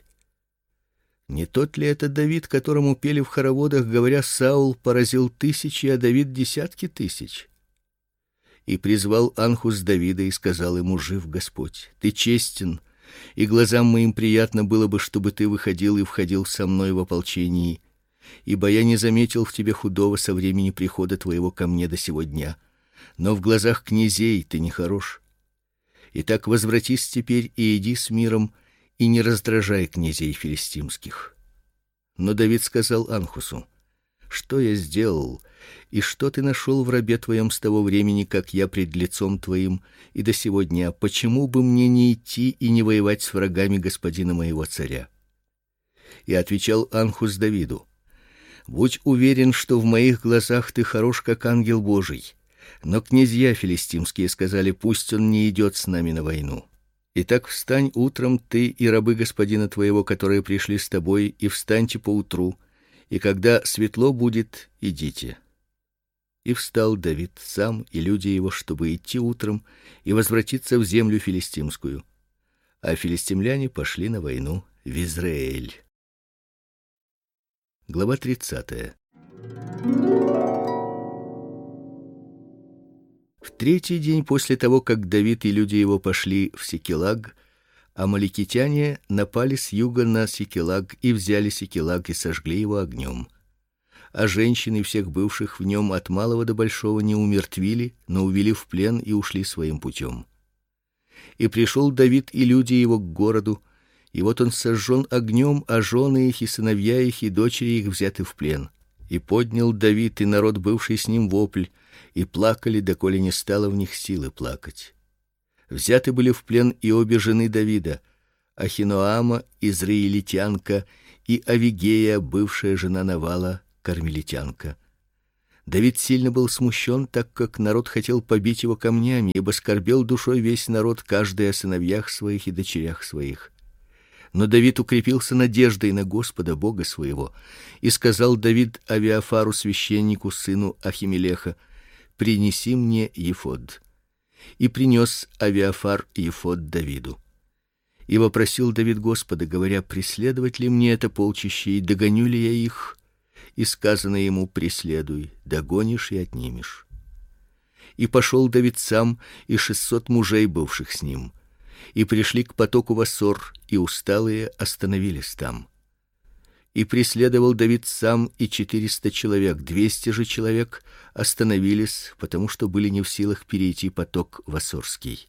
Не тот ли это Давид, которому пели в хороводах, говоря: Саул поразил тысячи, а Давид десятки тысяч? И призвал Анхус Давида и сказал ему: жив Господь, ты честен, и глазам моим приятно было бы, чтобы ты выходил и входил со мной в ополчении, ибо я не заметил в тебе худого со времени прихода твоего ко мне до сего дня, но в глазах князей ты нехорош. Итак, возвратись теперь и иди с миром, и не раздражай князей филистимских. Но Давид сказал Анхусу: что я сделал, и что ты нашел в рабе твоем с того времени, как я пред лицом твоим, и до сего дня? Почему бы мне не идти и не воевать с врагами господина моего царя? И отвечал Анхус Давиду: будь уверен, что в моих глазах ты хорош, как ангел Божий. Но князья филистимские сказали: пусть он не идет с нами на войну. Итак, встань утром ты и рабы господина твоего, которые пришли с тобой, и встаньте поутру, и когда светло будет, идите. И встал Давид сам и люди его, чтобы идти утром и возвратиться в землю филистимскую. А филистимляне пошли на войну в Израиль. Глава тридцатая. В третий день после того, как Давид и люди его пошли в Сикелаг, амаликитяне напали с юга на Сикелаг и взяли Сикелаг и сожгли его огнем. А женщин и всех бывших в нем от малого до большого не умертвили, но увели в плен и ушли своим путем. И пришел Давид и люди его к городу, И вот он сожжен огнем, а жены их и сыновья их и дочери их взяты в плен. И поднял Давид и народ, бывший с ним, вопль, и плакали, доколе не стало в них силы плакать. Взяты были в плен и обе жены Давида: Ахиноама, израилитянка, и Авигея, бывшая жена Навала, кармелитянка. Давид сильно был смущен, так как народ хотел побить его камнями, ибо скорбел душой весь народ, каждый о сыновьях своих и дочерях своих. Но Давид укрепился надеждой на Господа Бога своего, и сказал Давид Авиафару священнику, сыну Ахимелеха: принеси мне ефод. И принес Авиафар ефод Давиду. И вопросил Давид Господа, говоря: преследовать ли мне это полчище, и догоню ли я их? И сказано ему: преследуй, догонишь и отнимешь. И пошел Давид сам и шестьсот мужей, бывших с ним, и пришли к потоку Вассор, и усталые остановились там. И преследовал Давид сам и четыреста человек, двести же человек остановились, потому что были не в силах перейти поток Вассорский.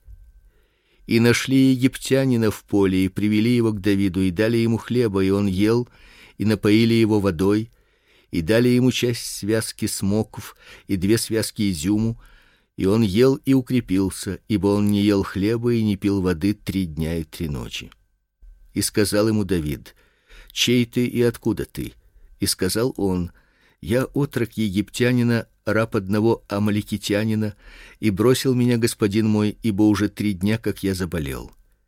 И нашли египтянина в поле, и привели его к Давиду, и дали ему хлеба, и он ел, и напоили его водой, и дали ему часть связки смоков и две связки изюму, и он ел и укрепился, ибо он не ел хлеба и не пил воды три дня и три ночи. И сказал ему Давид: чей ты и откуда ты? И сказал он: я отрок египтянина, раб одного амаликитянина, и бросил меня господин мой, ибо уже три дня, как я заболел.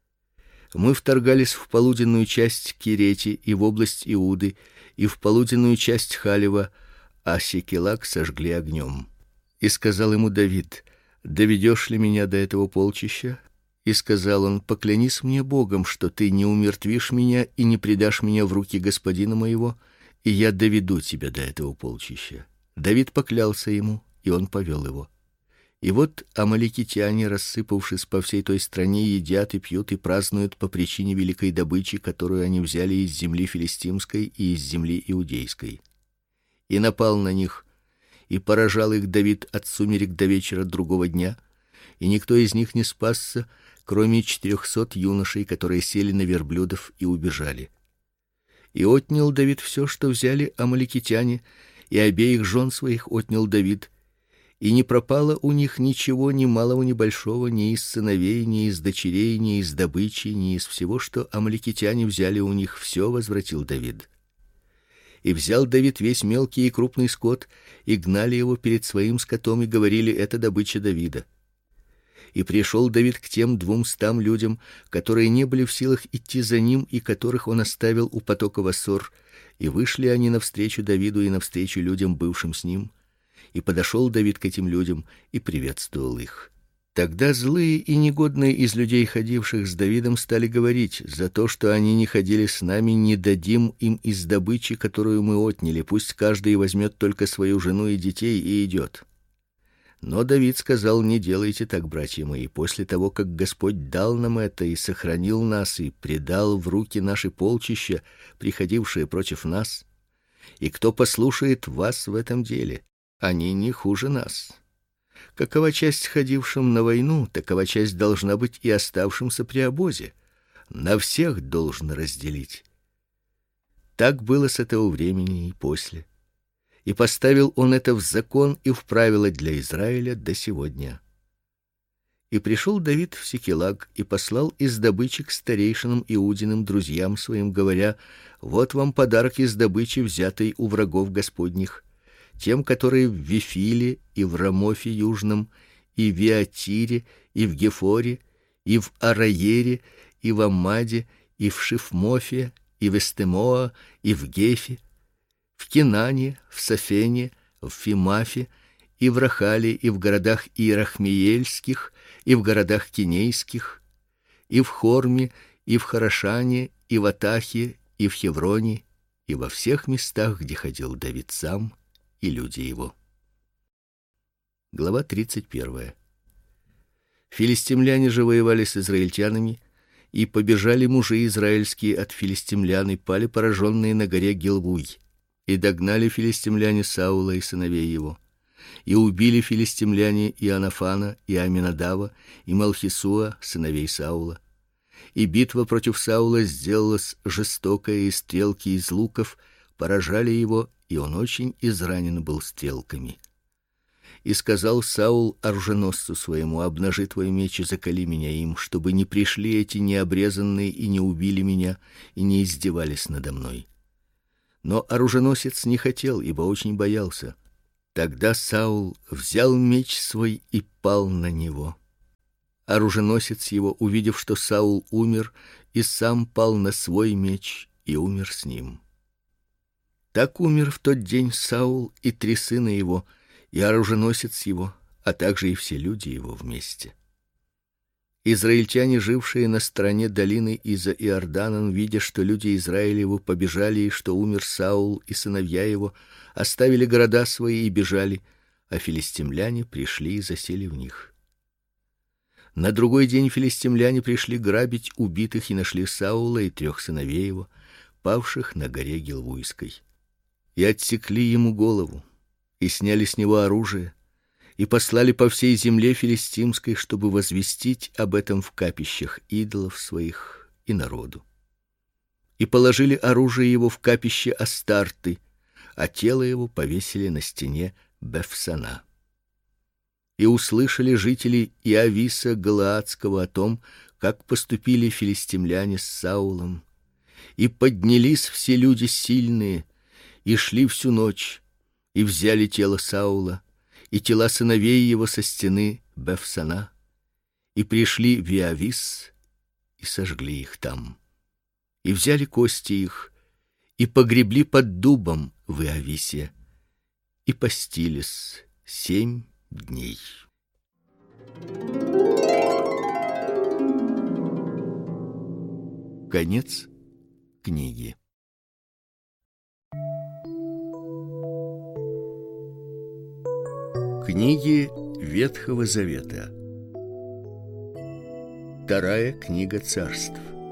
Мы вторгались в полуденную часть Кирети и в область Иуды, и в полуденную часть Халева, а Сикелаг сожгли огнем. И сказал ему Давид: доведешь ли меня до этого полчища? И сказал он: поклянись мне Богом, что ты не умертвишь меня и не предашь меня в руки господина моего, и я доведу тебя до этого полчища. Давид поклялся ему, и он повел его. И вот амаликитяне, рассыпавшись по всей той стране, едят и пьют и празднуют по причине великой добычи, которую они взяли из земли филистимской и из земли иудейской. И напал на них, и поражал их Давид от сумерек до вечера другого дня, и никто из них не спасся, кроме четырехсот юношей, которые сели на верблюдов и убежали. И отнял Давид все, что взяли амаликитяне, и обеих жен своих отнял Давид, и не пропало у них ничего, ни малого, ни большого, ни из сыновей, ни из дочерей, ни из добычи, ни из всего, что амаликитяне взяли у них, все возвратил Давид. И взял Давид весь мелкий и крупный скот, и гнали его перед своим скотом, и говорили: это добыча Давида. И пришел Давид к тем двумстам людям, которые не были в силах идти за ним, и которых он оставил у потока Вассор, и вышли они навстречу Давиду и навстречу людям, бывшим с ним. И подошел Давид к этим людям и приветствовал их. Тогда злые и негодные из людей, ходивших с Давидом, стали говорить: за то, что они не ходили с нами, не дадим им из добычи, которую мы отняли, пусть каждый возьмет только свою жену и детей и идет. Но Давид сказал: не делайте так, братья мои, после того, как Господь дал нам это и сохранил нас и предал в руки наши полчища, приходившие против нас, и кто послушает вас в этом деле, они не хуже нас. Какова часть ходившим на войну, такова часть должна быть и оставшимся при обозе. На всех должен разделить. Так было с этого времени и после. И поставил он это в закон и в правила для Израиля до сегодня. И пришел Давид в Сикелаг и послал из добычи к старейшинам Иудиным друзьям своим, говоря: вот вам подарок из добычи, взятой у врагов Господних, тем, которые в Вифиле и в Рамофе южном, и в Виатире, и в Гефоре, и в Араере, и в Аммаде, и в Шифмофе, и в Эстемоа, и в Гефе, в Кинане, в Сафене, в Фимафе, и в Рахале, и в городах Иерахмеельских, и в городах Кинейских, и в Хорме, и в Харашане, и в Атахе, и в Хевроне, и во всех местах, где ходил Давид сам и люди его. Глава тридцать первая. Филистимляне же воевали с израильтянами, и побежали мужи израильские от филистимлян и пали пораженные на горе Гилбуй. И догнали филистимляне Саула и сыновей его, и убили филистимляне Иоаннафана и Аминадава и Малхисуа, сыновей Саула, и битва против Саула сделалась жестокая, и стрелки из луков поражали его, и он очень изранен был стрелками. И сказал Саул оруженосцу своему: обнажи твой меч и заколи меня им, чтобы не пришли эти необрезанные и не убили меня и не издевались надо мной. Но оруженосец не хотел, ибо очень боялся. Тогда Саул взял меч свой и пал на него. Оруженосец его, увидев, что Саул умер, и сам пал на свой меч и умер с ним. Так умер в тот день Саул и три сына его, и оруженосец его, а также и все люди его вместе. Израильтяне, жившие на стороне долины и за Иорданом, видя, что люди Израилевы побежали и что умер Саул и сыновья его, оставили города свои и бежали, а филистимляне пришли и засели в них. На другой день филистимляне пришли грабить убитых и нашли Саула и трех сыновей его, павших на горе Гилвуйской. И отсекли ему голову, и сняли с него оружие, и послали по всей земле филистимской, чтобы возвестить об этом в капищах идолов своих и народу. И положили оружие его в капище Астарты, а тело его повесили на стене Бефсана. И услышали жители Иависа Галаадского о том, как поступили филистимляне с Саулом, и поднялись все люди сильные, и шли всю ночь, и взяли тело Саула и тела сыновей его со стены Бефсана, и пришли в Иавис и сожгли их там. И взяли кости их и погребли под дубом в Иависе, и постились семь дней. Конец книги. Книги Ветхого Завета. Вторая книга Царств.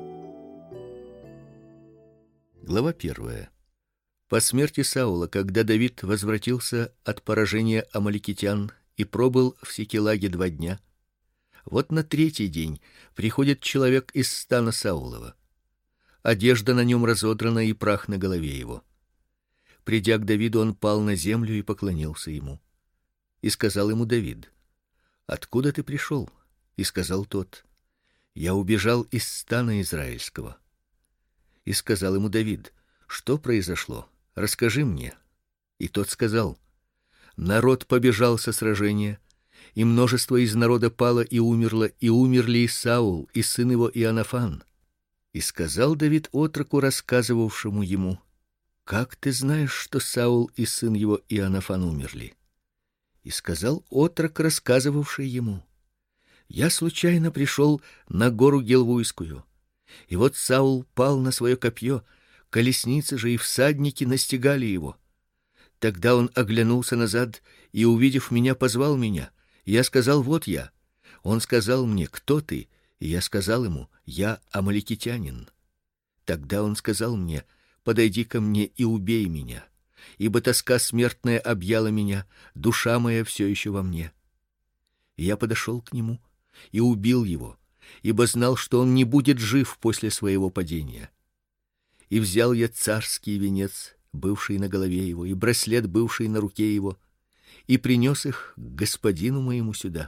Глава первая. По смерти Саула, когда Давид возвратился от поражения амаликитян и пробыл в Сикелаге два дня, вот на третий день приходит человек из стана Саулова. Одежда на нем разодрана и прах на голове его. Придя к Давиду, он пал на землю и поклонился ему. И сказал ему Давид: откуда ты пришел? И сказал тот: я убежал из стана израильского. И сказал ему Давид: что произошло? Расскажи мне. И тот сказал: народ побежал со сражения, и множество из народа пало и умерло, и умерли и Саул, и сын его Иоаннафан. И сказал Давид отроку, рассказывавшему ему: как ты знаешь, что Саул и сын его Иоаннафан умерли? И сказал отрок, рассказывавший ему: я случайно пришел на гору Гилвуйскую, и вот Саул пал на свое копье, колесницы же и всадники настигали его. Тогда он оглянулся назад и, увидев меня, позвал меня. Я сказал: вот я. Он сказал мне: кто ты? И я сказал ему: я амаликитянин. Тогда он сказал мне: подойди ко мне и убей меня, ибо тоска смертная объяла меня, душа моя все еще во мне. И я подошел к нему и убил его, ибо знал, что он не будет жив после своего падения. И взял я царский венец, бывший на голове его, и браслет, бывший на руке его, и принес их к господину моему сюда.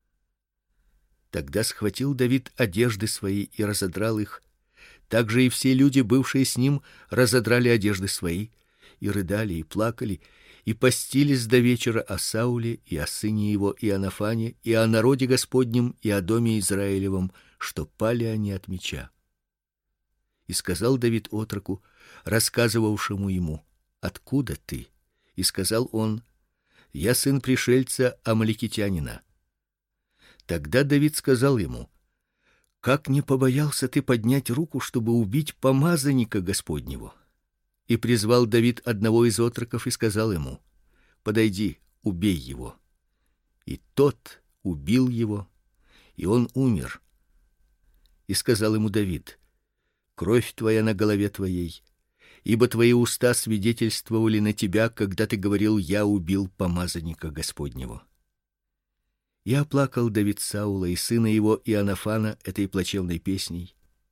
Тогда схватил Давид одежды свои и разодрал их. Также и все люди, бывшие с ним, разодрали одежды свои, и рыдали, и плакали, и постились до вечера о Сауле и о сыне его Иоаннафане, и о народе Господнем, и о доме Израилевом, что пали они от меча. И сказал Давид отроку, рассказывавшему ему: откуда ты? И сказал он: я сын пришельца амаликитянина. Тогда Давид сказал ему: как не побоялся ты поднять руку, чтобы убить помазанника Господнего? И призвал Давид одного из отроков и сказал ему: подойди, убей его. И тот убил его, и он умер. И сказал ему Давид: кровь твоя на голове твоей, ибо твои уста свидетельствовали на тебя, когда ты говорил: я убил помазанника Господнего. И оплакал Давид Саула и сына его Иоаннафана этой плачевной песней,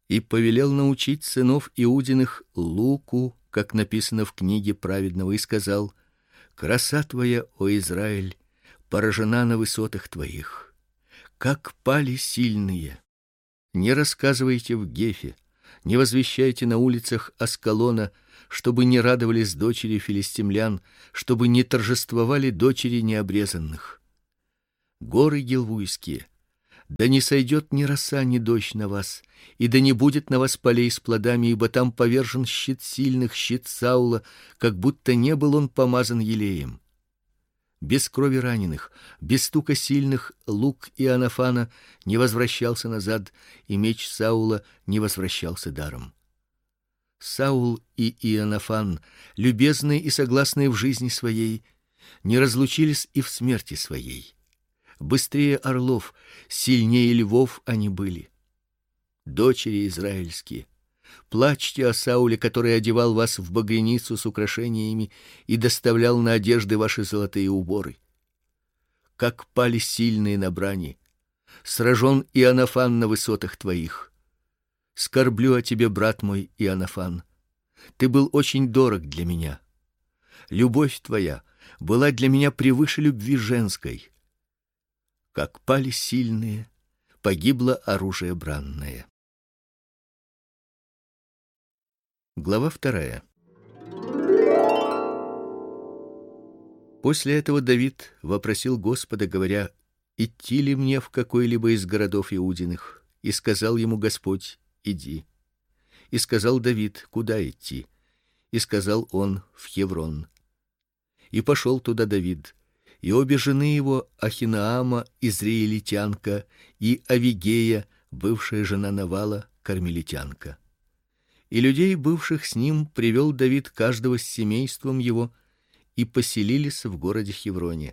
и повелел научить сынов Иудиных луку, как написано в книге праведного, и сказал: краса твоя, о Израиль, поражена на высотах твоих, как пали сильные. Не рассказывайте в Гефе, не возвещайте на улицах Аскалона, чтобы не радовались дочери филистимлян, чтобы не торжествовали дочери необрезанных. Горы гилвуйские, да не сойдет ни роса, ни дождь на вас, и да не будет на вас полей с плодами, ибо там повержен щит сильных, щит Саула, как будто не был он помазан елеем. Без крови раненых, без стука сильных лук Иоаннафана не возвращался назад, и меч Саула не возвращался даром. Саул и Иоаннафан, любезные и согласные в жизни своей, не разлучились и в смерти своей. Быстрее орлов, сильнее львов они были. Дочери израильские, плачьте о Сауле, который одевал вас в багряницу с украшениями и доставлял на одежды ваши золотые уборы. Как пали сильные на брани, сражен Иоаннафан на высотах твоих. Скорблю о тебе, брат мой Иоаннафан. Ты был очень дорог для меня. Любовь твоя была для меня превыше любви женской. Как пали сильные, погибло оружие бранное. Глава вторая. После этого Давид вопросил Господа, говоря: идти ли мне в какой-либо из городов Иудиных? И сказал ему Господь: иди. И сказал Давид: куда идти? И сказал он: в Хеврон. И пошел туда Давид, и обе жены его, Ахинаама, израильтянка, и Авигея, бывшая жена Навала, кармелитянка. И людей, бывших с ним, привел Давид каждого с семейством его, и поселились в городе Хевроне.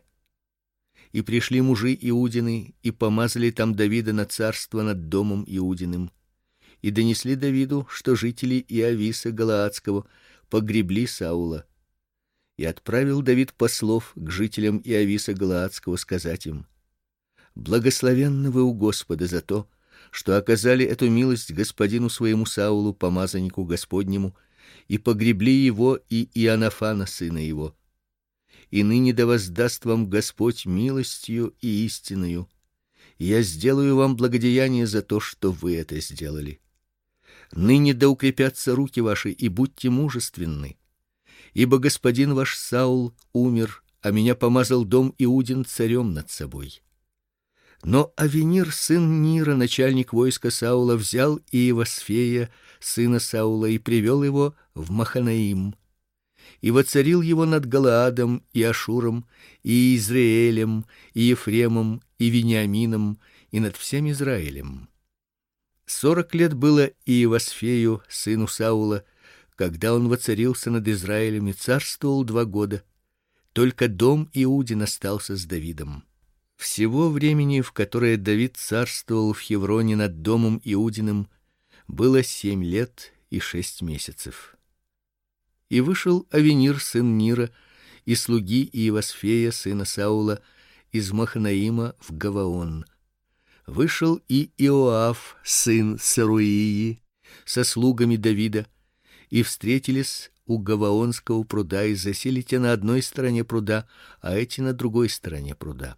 И пришли мужи Иудины, и помазали там Давида на царство над домом Иудиным, и донесли Давиду, что жители Иависа Галаадского погребли Саула. И отправил Давид послов к жителям Иависа Галаадского сказать им: благословенны вы у Господа за то, что оказали эту милость господину своему Саулу, помазаннику Господнему, и погребли его и Иоаннафана сына его. И ныне да воздаст вам Господь милостью и истиною. Я сделаю вам благодеяние за то, что вы это сделали. Ныне да укрепятся руки ваши, и будьте мужественны. Ибо господин ваш Саул умер, а меня помазал дом Иудин царем над собой. Но Авенир, сын Нира, начальник войска Саула, взял Иевасфея, сына Саула, и привел его в Маханаим, и воцарил его над Галаадом и Ашуром, и Израилем, и Ефремом, и Вениамином, и над всем Израилем. Сорок лет было Иевасфею, сыну Саула, когда он воцарился над Израилем, и царствовал два года. Только дом Иудин остался с Давидом. Всего времени, в которое Давид царствовал в Хевроне над домом Иудиным, было семь лет и шесть месяцев. И вышел Авенир, сын Нира, и слуги Иевасфея, сына Саула, из Маханаима в Гаваон. Вышел и Иоав, сын Саруии, со слугами Давида, и встретились у Гаваонского пруда, и засели те на одной стороне пруда, а эти на другой стороне пруда.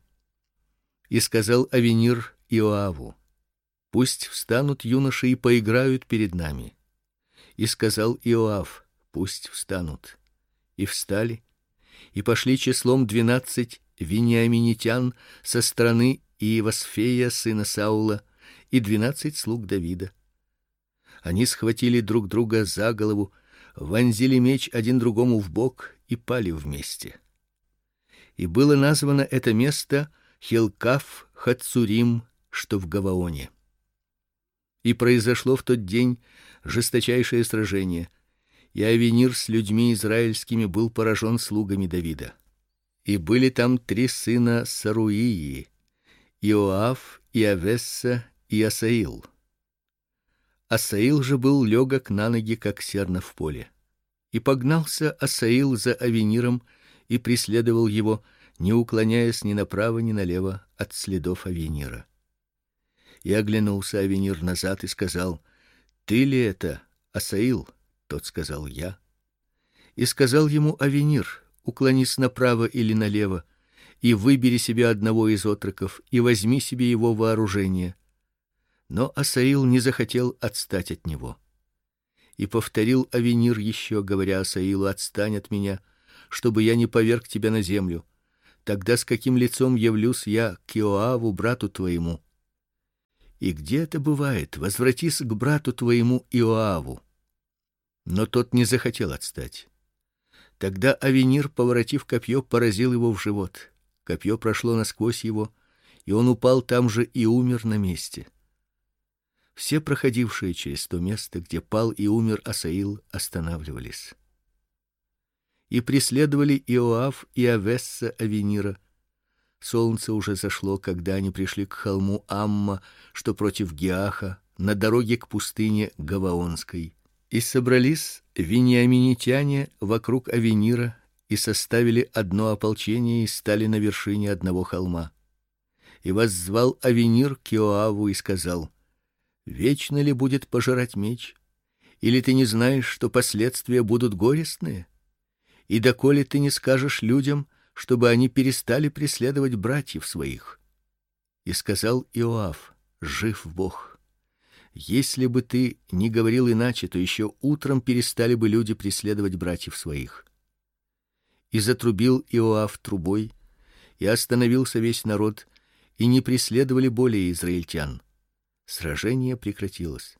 И сказал Авенир Иоаву: пусть встанут юноши и поиграют перед нами. И сказал Иоав: пусть встанут. И встали, и пошли числом двенадцать вениаминитян со стороны Иевасфея, сына Саула, и двенадцать слуг Давида. Они схватили друг друга за голову, вонзили меч один другому в бок и пали вместе. И было названо это место Хилкаф Хацурим, что в Гаваоне. И произошло в тот день жесточайшее сражение, и Авенир с людьми израильскими был поражен слугами Давида. И были там три сына Саруии: Иоав, Иавесса и Асаил. Асаил же был легок на ноги, как серна в поле. И погнался Асаил за Авениром и преследовал его, не уклоняясь ни направо, ни налево от следов Авенира. И оглянулся Авенир назад и сказал: Ты ли это, Асаил? Тот сказал: я. И сказал ему Авенир: уклонись направо или налево, и выбери себе одного из отроков и возьми себе его вооружение. Но Асаил не захотел отстать от него. И повторил Авенир еще, говоря Асаилу: отстань от меня, чтобы я не поверг тебя на землю. Тогда с каким лицом явлюсь я к Иоаву, брату твоему? И где это бывает? Возвратись к брату твоему Иоаву. Но тот не захотел отстать. Тогда Авенир, поворотив копье, поразил его в живот. Копье прошло насквозь его, и он упал там же и умер на месте. Все проходившие через то место, где пал и умер Асаил, останавливались. И преследовали Иоав и Авесса Авенира. Солнце уже зашло, когда они пришли к холму Амма, что против Гиаха, на дороге к пустыне Гаваонской. И собрались вениаминитяне вокруг Авенира и составили одно ополчение и стали на вершине одного холма. И воззвал Авенир к Иоаву и сказал: вечно ли будет пожирать меч? Или ты не знаешь, что последствия будут горестные? И доколе ты не скажешь людям, чтобы они перестали преследовать братьев своих? И сказал Иоав: жив Бог, если бы ты не говорил иначе, то еще утром перестали бы люди преследовать братьев своих. И затрубил Иоав трубой, и остановился весь народ, и не преследовали более израильтян. Сражение прекратилось.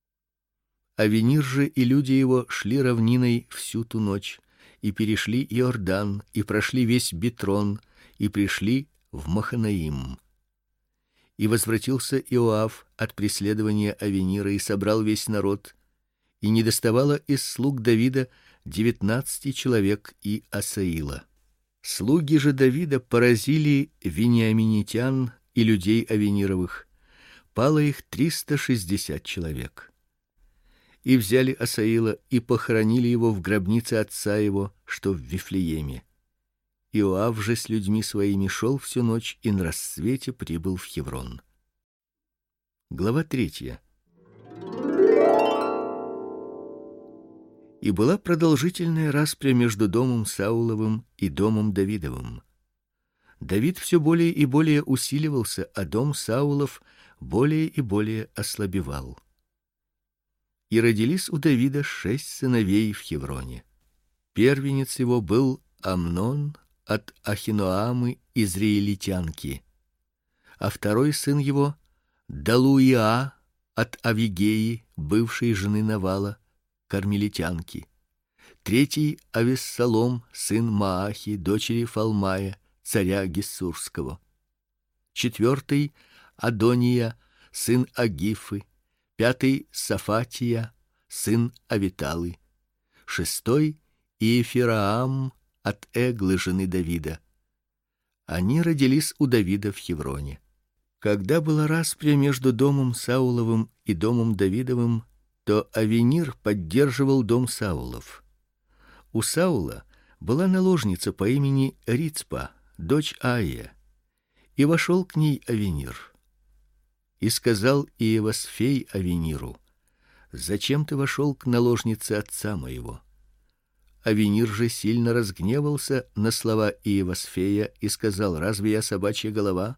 Авенир же и люди его шли равниной всю ту ночь, и перешли Иордан, и прошли весь Битрон, и пришли в Маханаим. И возвратился Иоав от преследования Авенира и собрал весь народ, и недоставало из слуг Давида девятнадцати человек и Асаила. Слуги же Давида поразили вениаминитян и людей Авенировых. Пало их триста шестьдесят человек. И взяли Асаила и похоронили его в гробнице отца его, что в Вифлееме. Иоав же с людьми своими шел всю ночь и на рассвете прибыл в Хеврон. Глава третья. И была продолжительная распря между домом Сауловым и домом Давидовым. Давид все более и более усиливался, а дом Саулов более и более ослабевал. И родились у Давида шесть сыновей в Хевроне. Первенец его был Амнон от Ахиноамы израилитянки, а второй сын его Далуиа от Авигеи, бывшей жены Навала, кармелитянки. Третий Авессалом, сын Маахи, дочери Фалмая, царя Гессурского. Четвертый Адония, сын Агифы. Пятый Сафатия, сын Авиталы. Шестой Иефираам от Эглы, жены Давида. Они родились у Давида в Хевроне. Когда была распря между домом Сауловым и домом Давидовым, то Авенир поддерживал дом Саулов. У Саула была наложница по имени Рицпа, дочь Аия, и вошел к ней Авенир. И сказал Иевасфей Авениру: зачем ты вошел к наложнице отца моего? Авенир же сильно разгневался на слова Иевасфея и сказал: разве я собачья голова?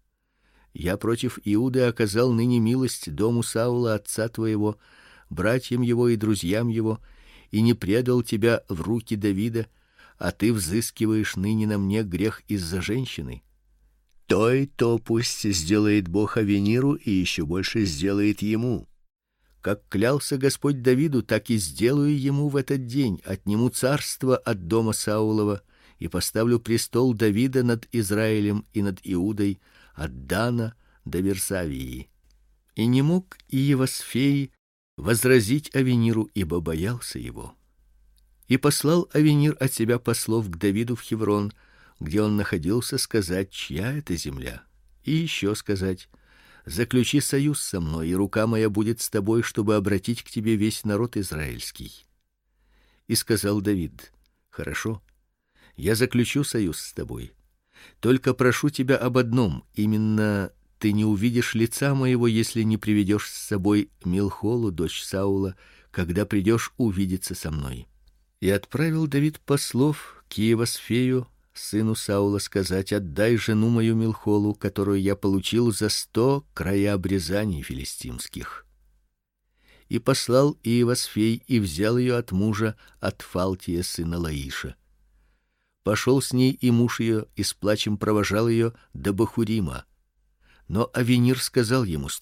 Я против Иуды оказал ныне милость дому Саула отца твоего, братьям его и друзьям его, и не предал тебя в руки Давида, а ты взыскиваешь ныне на мне грех из-за женщины. То и то пусть сделает Бог Авениру и еще больше сделает ему. Как клялся Господь Давиду, так и сделаю ему в этот день, отниму царство от дома Саулова и поставлю престол Давида над Израилем и над Иудой, от Дана до Версавии. И не мог Иевасфей возразить Авениру, ибо боялся его. И послал Авенир от себя послов к Давиду в Хеврон, где он находился, сказать, чья это земля, и еще сказать: заключи союз со мной, и рука моя будет с тобой, чтобы обратить к тебе весь народ израильский. И сказал Давид: хорошо, я заключу союз с тобой. Только прошу тебя об одном, именно ты не увидишь лица моего, если не приведешь с собой Милхолу, дочь Саула, когда придешь увидеться со мной. И отправил Давид послов к Иевасфею, сыну Саула, сказать: отдай жену мою Милхолу, которую я получил за сто края обрезаний филистимских. И послал Иевасфей и взял ее от мужа, от Фалтия сына Лаиша. Пошел с ней и муж ее, и с плачем провожал ее до Бахурима. Но Авенир сказал ему: